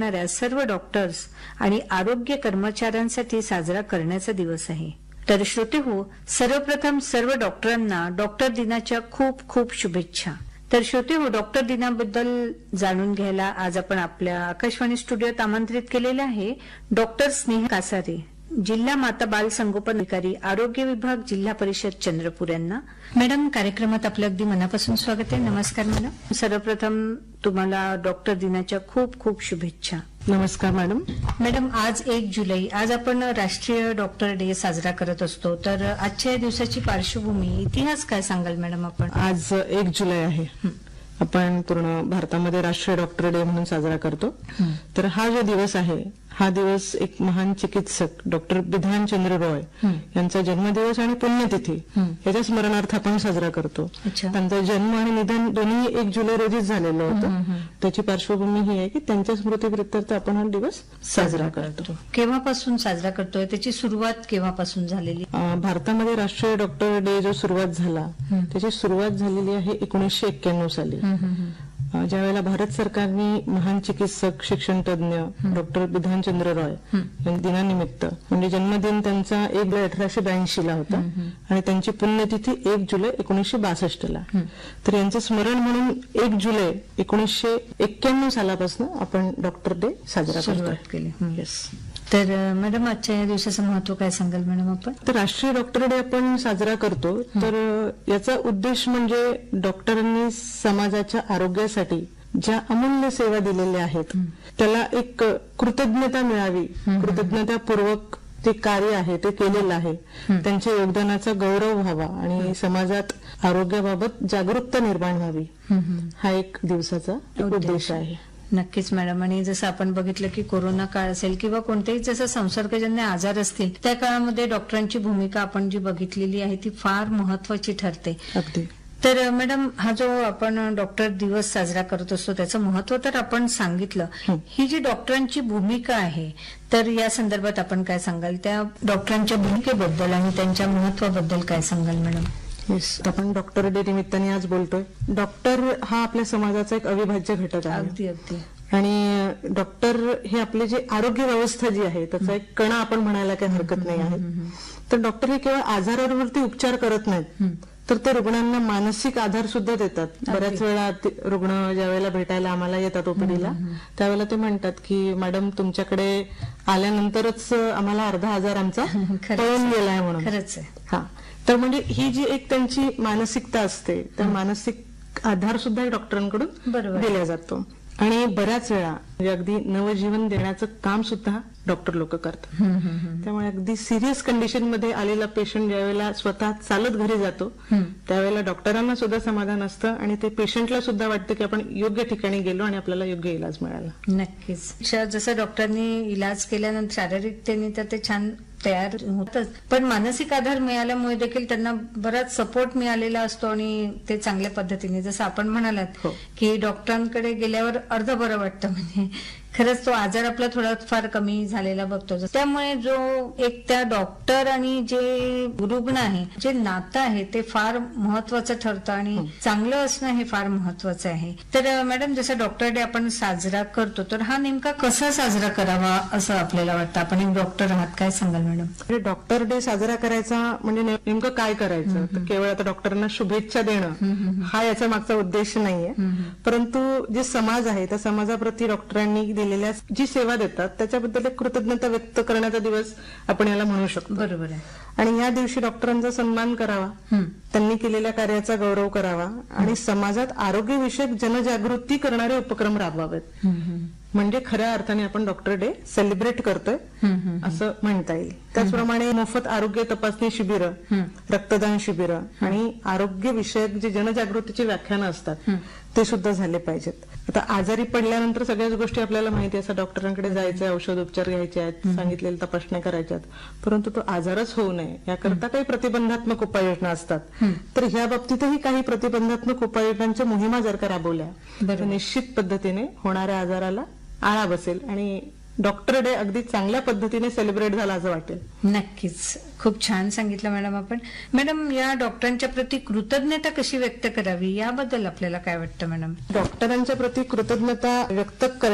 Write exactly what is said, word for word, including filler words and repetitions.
करणाऱ्या सर्व डॉक्टर्स आणि आरोग्य कर्मचाऱ्यांसाठी साजरा करण्याचा दिवस आहे. तर श्रोते हो, सर्वप्रथम सर्व डॉक्टरांना डॉक्टर दिनाच्या खूप खूप शुभेच्छा. तर श्रोते हो, डॉक्टर दिनाबद्दल जाणून घ्यायला आज आपण आपल्या आकाशवाणी स्टुडिओत आमंत्रित केलेले आहे डॉक्टर स्नेहा कासारे, जिल्हा माता बाल संगोपन अधिकारी, आरोग्य विभाग, जिल्हा परिषद चंद्रपूर यांना. मॅडम, कार्यक्रमात आपलं अगदी मनापासून स्वागत आहे. नमस्कार मॅडम. सर्वप्रथम तुम्हाला डॉक्टर दिनाच्या खूप खूप शुभेच्छा. नमस्कार मॅडम. मॅडम, आज एक जुलै, आज आपण राष्ट्रीय डॉक्टर डे साजरा करत असतो. तर आजच्या या दिवसाची पार्श्वभूमी, इतिहास काय सांगाल मॅडम आपण? आज एक जुलै आहे. आपण पूर्ण भारतामध्ये राष्ट्रीय डॉक्टर डे म्हणून साजरा करतो. तर हा जो दिवस आहे, हा दिवस एक महान चिकित्सक डॉक्टर बिधान चंद्र रॉय यांचा जन्मदिवस आणि पुण्यतिथी याच्या स्मरणार्थ आपण साजरा करतो. त्यांचा जन्म आणि निधन दोन्ही एक जुलै रोजीच झालेलं होतं. त्याची पार्श्वभूमी ही आहे की त्यांच्या स्मृतीप्रित्यर्थ आपण हा दिवस साजरा करतो. केव्हापासून साजरा करतोय, त्याची सुरुवात केव्हापासून झालेली? भारतामध्ये राष्ट्रीय डॉक्टर डे जो सुरुवात झाला त्याची सुरुवात झालेली आहे एकोणीसशे एक्क्याण्णव साली, ज्यावेळेला भारत सरकारने महान चिकित्सक, शिक्षण तज्ञ डॉक्टर बिधान चंद्र रॉय यांच्या दिनानिमित्त, म्हणजे जन्मदिन त्यांचा एक जुलै अठराशे ब्याऐंशी ला होता आणि त्यांची पुण्यतिथी एक जुलै एकोणीसशे बासष्ट ला. तर यांचं स्मरण म्हणून एक जुलै एकोणीसशे एक्क्याण्णव सालापासून आपण डॉक्टर डे साजरा सुरुवात केली. येस. तर मॅडम, आजच्या या दिवसाचं महत्व काय सांगाल मॅडम आपण? तर राष्ट्रीय डॉक्टर डे आपण साजरा करतो, तर याचा उद्देश म्हणजे डॉक्टरांनी समाजाच्या आरोग्यासाठी ज्या अमूल्य सेवा दिलेल्या आहेत त्याला एक कृतज्ञता मिळावी, कृतज्ञतापूर्वक ते कार्य आहे ते केलेलं आहे, त्यांच्या योगदानाचा गौरव व्हावा आणि समाजात आरोग्याबाबत जागरूकता निर्माण व्हावी, हा एक दिवसाचा उद्देश आहे. नक्कीच मॅडम. आणि जसं आपण बघितलं की कोरोना काळ असेल किंवा कोणतेही जसं संसर्गजन्य आजार असतील, त्या काळामध्ये डॉक्टरांची भूमिका आपण जी बघितलेली आहे ती फार महत्वाची ठरते. अगदी. तर मॅडम, हा जो आपण डॉक्टर दिवस साजरा करत असतो त्याचं महत्व तर आपण सांगितलं. ही जी डॉक्टरांची भूमिका आहे, तर या संदर्भात आपण काय सांगाल? त्या डॉक्टरांच्या भूमिकेबद्दल आणि त्यांच्या महत्वाबद्दल काय सांगाल मॅडम? येस, आपण डॉक्टर डे निमित्ताने आज बोलतोय. डॉक्टर हा आपल्या समाजाचा एक अविभाज्य घटक आहे. अगदी अगदी. आणि डॉक्टर हे आपले जे आरोग्य व्यवस्था जी आहे त्याचा एक कणा आपण म्हणायला काही हरकत नाही आहे. तर डॉक्टर हे केवळ आजारावरती उपचार करत नाहीत, तर ते रुग्णांना मानसिक आधार सुद्धा देतात. बऱ्याच वेळा रुग्ण ज्या वेळेला भेटायला आम्हाला येतात ओपीडीला, त्यावेळेला ते म्हणतात की मॅडम, तुमच्याकडे आल्यानंतरच आम्हाला अर्धा हजार आमचा पळून गेलाय म्हणून. खरंच आहे. हा, तर म्हणजे ही जी एक त्यांची मानसिकता असते, त्या मानसिक आधार सुद्धा डॉक्टरांकडून दिला जातो. आणि बऱ्याच वेळा अगदी नवजीवन देण्याचं काम सुद्धा डॉक्टर लोक करतात. त्यामुळे अगदी सिरियस कंडिशन मध्ये आलेला पेशंट ज्यावेळेला स्वतः चालत घरी जातो त्यावेळेला डॉक्टरांना सुद्धा समाधान असतं आणि ते पेशंटला सुद्धा वाटतं की आपण योग्य ठिकाणी गेलो आणि आपल्याला योग्य इलाज मिळाला. नक्कीच. जसं डॉक्टरनी इलाज केल्यानंतर शारीरिकतेने तर ते छान तयार होतच, पण मानसिक आधार मिळाल्यामुळे देखील त्यांना बराच सपोर्ट मिळालेला असतो आणि ते चांगल्या पद्धतीने, जसं आपण म्हणालात की डॉक्टरांकडे गेल्यावर अर्ध बरं वाटतं, म्हणजे खरंच तो आजार आपला थोडा फार कमी झालेला बघतो. त्यामुळे जो एक त्या डॉक्टर आणि जे रुग्ण आहे जे नातं आहे ते फार महत्वाचं ठरतं आणि चांगलं असणं हे फार महत्वाचं आहे. तर मॅडम, जसं डॉक्टर डे आपण साजरा करतो, तर हा नेमका कसा साजरा करावा असं आपल्याला वाटतं? आपण एक डॉक्टर आहात, काय सांगाल मॅडम? डॉक्टर डे साजरा करायचा म्हणजे नेमकं काय करायचं? तर केवळ आता डॉक्टरांना शुभेच्छा देणं हा याचा मागचा उद्देश नाहीये, परंतु जे समाज आहे त्या समाजाप्रती डॉक्टरांनी दिलेल्या जी सेवा देतात त्याच्याबद्दल एक कृतज्ञता व्यक्त करण्याचा दिवस आपण याला म्हणू शकतो. बरोबर आहे. आणि या दिवशी डॉक्टरांचा सन्मान करावा, त्यांनी केलेल्या कार्याचा गौरव करावा आणि समाजात आरोग्यविषयक जनजागृती करणारे उपक्रम राबवावेत. म्हणजे खऱ्या अर्थाने आपण डॉक्टर डे सेलिब्रेट करतोय असं म्हणता येईल. त्याचप्रमाणे मोफत आरोग्य तपासणी शिबिरं, रक्तदान शिबिरं आणि आरोग्य विषयक जे जनजागृतीची व्याख्यानं असतात ते सुद्धा झाले पाहिजेत. आता आजारी पडल्यानंतर सगळ्याच गोष्टी आपल्याला माहिती असतात, डॉक्टरांकडे जायचंय, औषध उपचार घ्यायचे आहेत, सांगितलेल्या तपासण्या करायच्या आहेत, परंतु तो आजारच होऊ नये याकरता काही प्रतिबंधात्मक उपाययोजना असतात. तर ह्या बाबतीतही काही प्रतिबंधात्मक उपाययोजनांच्या मोहिमा जर का राबवल्या तर निश्चित पद्धतीने होणाऱ्या आजाराला आळा बसेल आणि डॉक्टर डे अगदी चांगल्या पद्धतीने सेलिब्रेट झाला असं वाटेल. नक्कीच. खूप छान सांगितलं मॅडम आपण. मॅडम, या डॉक्टरांच्या प्रती कृतज्ञता कशी व्यक्त करावी याबद्दल आपल्याला काय वाटतं मॅडम? डॉक्टरांच्या प्रती कृतज्ञता व्यक्त